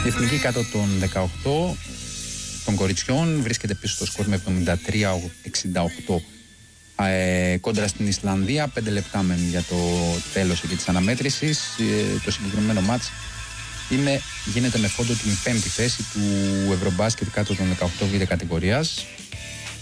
Η εθνική κάτω των 18 των κοριτσιών βρίσκεται πίσω στο σκορ με 73-68 κόντρα στην Ισλανδία. 5 λεπτά για το τέλος εκεί της αναμέτρησης. Το συγκεκριμένο μάτς γίνεται με φόντο την 5η θέση του Ευρωμπάσκετ κάτω των 18 β' κατηγορίας.